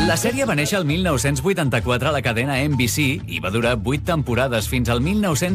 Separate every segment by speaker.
Speaker 1: La sèrie va néixer el 1984 a la cadena NBC i va durar 8 temporades fins al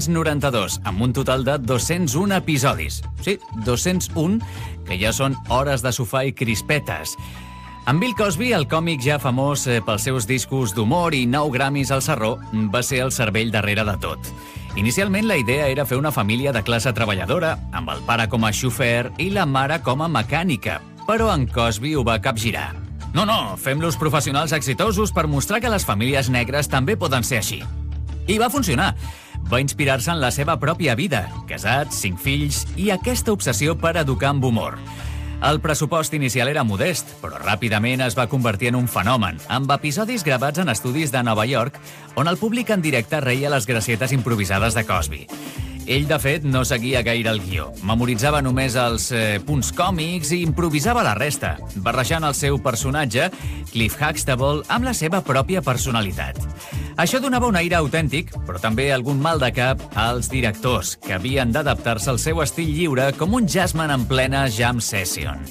Speaker 1: 1992, amb un total de 201 episodis. Sí, 201, que ja són hores de sofà i crispetes. En Bill Cosby, el còmic ja famós pels seus discos d'humor i 9 Grammys al sarró, va ser el cervell darrere de tot. Inicialment la idea era fer una família de classe treballadora, amb el pare com a xofer i la mare com a mecànica, però en Cosby ho va capgirar. No, fem-los professionals exitosos per mostrar que les famílies negres també poden ser així. I va funcionar. Va inspirar-se en la seva pròpia vida, casats, 5 fills i aquesta obsessió per educar amb humor. El pressupost inicial era modest, però ràpidament es va convertir en un fenomen, amb episodis gravats en estudis de Nova York, on el públic en directe reia les gracietes improvisades de Cosby. Ell, de fet, no seguia gaire el guió. Memoritzava només els punts còmics i improvisava la resta, barrejant el seu personatge, Cliff Huxtable, amb la seva pròpia personalitat. Això donava un aire autèntic, però també algun mal de cap als directors, que havien d'adaptar-se al seu estil lliure com un jazzman en plena jam session.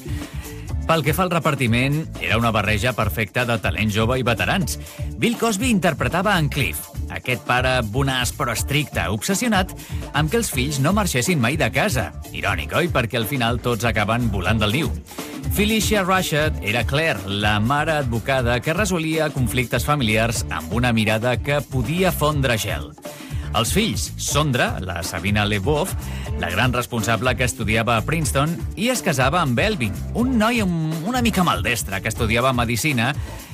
Speaker 1: Pel que fa al repartiment, era una barreja perfecta de talent jove i veterans. Bill Cosby interpretava en Cliff, aquest pare bonaç però estricte, obsessionat amb que els fills no marxessin mai de casa. Irònic, oi? Perquè al final tots acaben volant del niu. Phylicia Rashad era Claire, la mare advocada que resolia conflictes familiars amb una mirada que podia fondre gel. Els fills, Sondra, la Sabina Leboeuf, la gran responsable que estudiava a Princeton, i es casava amb Elvin, un noi una mica maldestre que estudiava medicina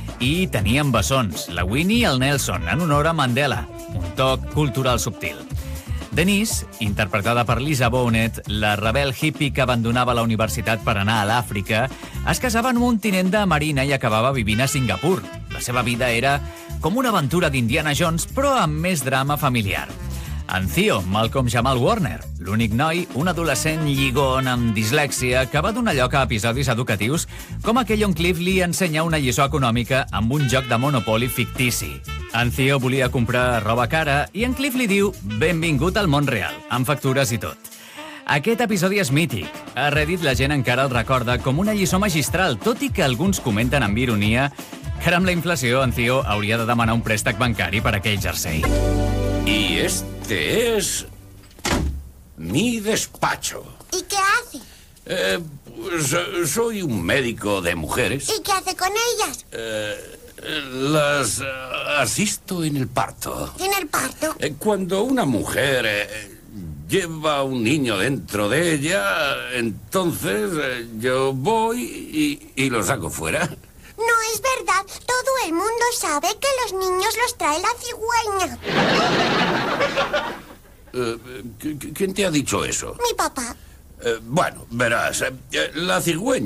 Speaker 1: i tenien bessons, la Winnie i el Nelson, en honor a Mandela, un toc cultural subtil. Denise, interpretada per Lisa Bonet, la rebel hippie que abandonava la universitat per anar a l'Àfrica, es casava amb un tinent de marina i acabava vivint a Singapur. La seva vida era com una aventura d'Indiana Jones, però amb més drama familiar. En Theo, Malcolm Jamal Warner, l'únic noi, un adolescent lligon amb dislèxia que va donar lloc a episodis educatius com aquell on Cliff li ensenya una lliçó econòmica amb un joc de Monopoly fictici. En Theo volia comprar roba cara i en Cliff li diu benvingut al món real, amb factures i tot. Aquest episodi és mític. A Reddit la gent encara el recorda com una lliçó magistral, tot i que alguns comenten amb ironia que ara amb la inflació en Theo hauria de demanar un préstec bancari per aquell jersei.
Speaker 2: Y este es mi despacho.
Speaker 3: ¿Y qué hace?
Speaker 2: Pues soy un médico de mujeres.
Speaker 3: ¿Y qué hace con ellas?
Speaker 2: Las asisto en el parto.
Speaker 3: ¿En el parto?
Speaker 2: Cuando una mujer lleva un niño dentro de ella, entonces yo voy y lo saco fuera.
Speaker 3: No es verdad. Todo el mundo sabe que los niños los trae la cigüeña.
Speaker 2: ¿Quién te ha dicho eso?
Speaker 3: Mi papá.
Speaker 2: Bueno, verás, la cigüeña